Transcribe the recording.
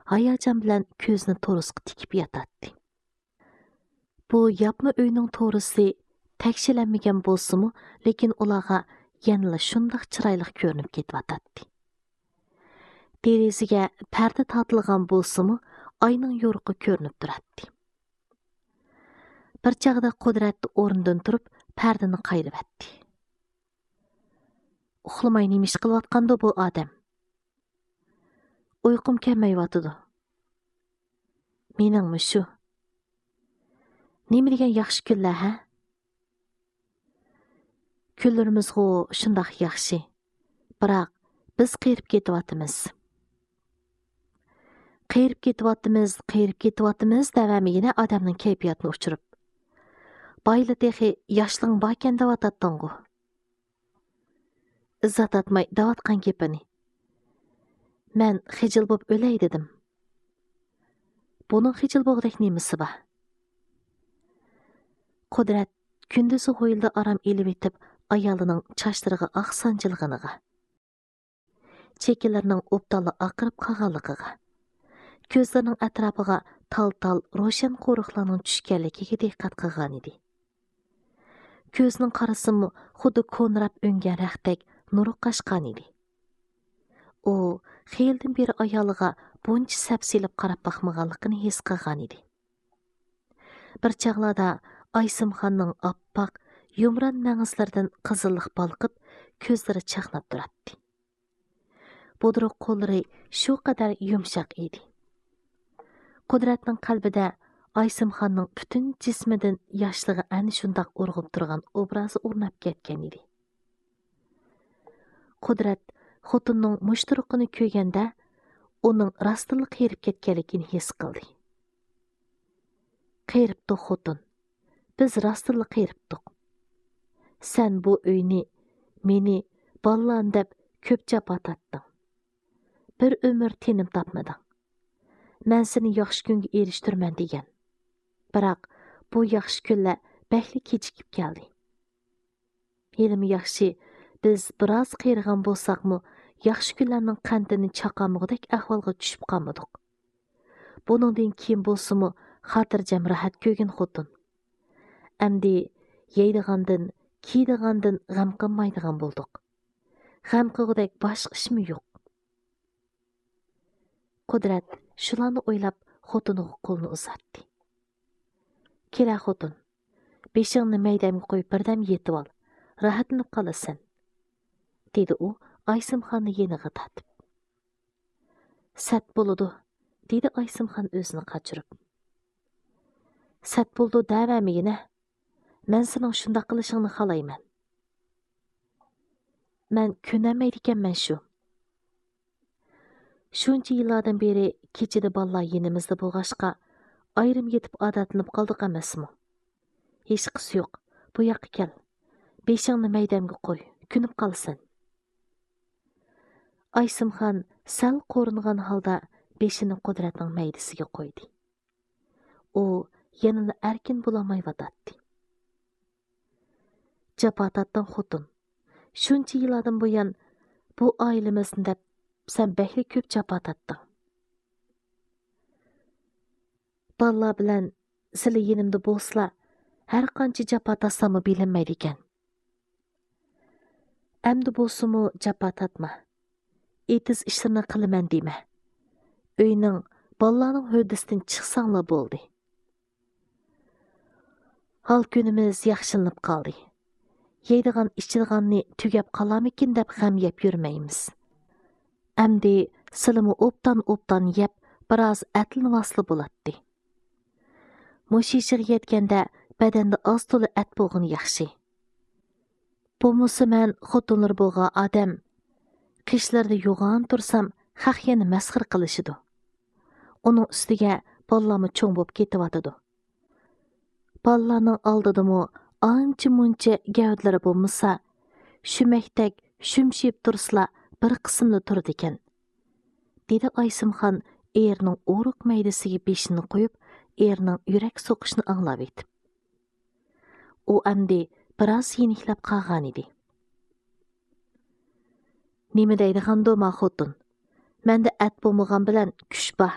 hayajon bilan ko'zini to'risqa tikib yotadi. Bu yapma uyning to'risi tekshilanmagan bo'lsa-mu, lekin ularga yanada shundoq chiroyli ko'rinib ketyotadi. Derazaga parda tortilgan bo'lsa-mu, oyning yo'riqi ko'rinib turadi. Bir chaqda Qudrat o'rnidan turib, pardani qayiribdi. Uxlamay nima ish qilayotgandi bu odam? Uyqum kelmayotidi. Meningmi shu? Nima degan yaxshi kunlar, ha? Kunlarimiz shundoq yaxshi. Biroq biz qiyirib ketyapmiz. Qiyirib ketyapmiz davamigina odamning kayfiyatini o'chirib. Bayli texi yoshling barkan davatadinggu. Izzat atmay davatgan gapini. Men xijil bo'lib o'lay dedim. Buning xijil bo'g'dek nimasi bor? Qudrat kunduzi qo'yildi aram elib etib ayolining chochlariga oq sanjilganiga. Chekilarining o'ptali oqirib qolganligiga. Ko'zlarining atrofiga tal-tal ro'shan qo'riqlarning tushganligiga diqqat qilgan edi. Ko'zning qarasimi xuddi ko'nrab o'ngan raqdek nuri qashqan edi. U xiyildan beri ayoliga buncha sapsilib qarab baxmaganligini his qilgan edi. Bir chaqlarda Aysimxonning oppoq, yumran mang'izlaridan qizillik balqib, ko'zlari chaqnab turadi. Budruq qo'llari shu qadar yumshoq edi. Qudratning qalbida Aysimxonning butun jismidan yoshligi ana shundoq urg'ib turgan obrazi o'rnab ketgan edi. Qudrat xotinning mushturuqini ko'rganda uning rostini qiyirib ketganligini his qildi. Qiyiribdi xotin. Biz rostini qiyiribdik. Sen bu uyni, meni ballan deb ko'p japotatding. Bir umr tenim topmading. Men seni yaxshi kunga erishtirman degan. Biroq bu yaxshi kunlar bakli kechikib keldi. Yelimi yaxshi, biz biroz qiyirgan bo'lsaqmi, yaxshi kunlarning qandini chaqamug'dek ahvolga tushib qolmadik. Buningdan keyin bo'lsa-mu, xotirjam rahat ko'rgin xotin. Amdi yeydigandan, kiydigandan g'am qilmaydigan bo'ldik. G'am qilgudek boshqa ishmi yo'q. Qudrat shularni o'ylab xotiniga qo'lni uzatdi. Kela xotin, beshingni maydamga qo'yib birdam yetib ol, rahatlanib qolasan, dedi u Aysimxonni yeniga tatib. Sat bo'ludi, dedi Aysimxon o'zini qochirib. Sat bo'ldi davamigina. Men sening shunday qilishingni xohlayman. Men ko'namaydi ekanman shu. Shuncha yillardan beri kechida bolalar yenimizda bo'lg'ashqa ayrim yetib odatlanib qoldik emasmi? Hech qisi yo'q. Bu yoqqa kel. Beshingni maydamga qo'y, kunib qolsin. Aysimxon sal qo'ringan holda beshini Qudratning maydasiga qo'ydi. U yanada erkin bo'lolmayotdi. Japotatdan xotin. Shuncha yillardan buyon bu oilamizni deb sen bakli ko'p japotatding. Balla bilan sizlar yenimda bo'lsizlar, har qancha japotatsam bilinmaydi ekan. Amdi bo'lsa-mu japotatma. Etiz ishlarni qilaman dema. Uyning, bolalarning hurdisidan chiqsanglar bo'ldi. Hal kunimiz yaxshilanib qoldi. Yeydigan ichadiganni tugab qolamikin deb g'am yeb yurmaymiz. Amdi silimi o'ptan yeb biroz atlini vasli bo'ladi. Mushishir yetganda badanda oz to'la at bo'lg'ini yaxshi. Bo'lmasa men xotinlar bo'lgan odam qishlarda yo'g'on tursam haq yana masxir qilishidi. Uning ustiga bolalarmi cho'ng bo'lib ketyotidi. Bolalarning oldidami ancha-muncha gavdlari bo'lmasa, shumakdak shumshib turslar bir qismda turdi ekan. Dedi Aysimxon erining o'riq maydasiga beshini qo'yib, erining yurak so'qishini anglab etib. U amdi biroz yeniklab qolgan edi. Nima deydigando ma xotin? Menda at bo'lmagan bilan kuch bor.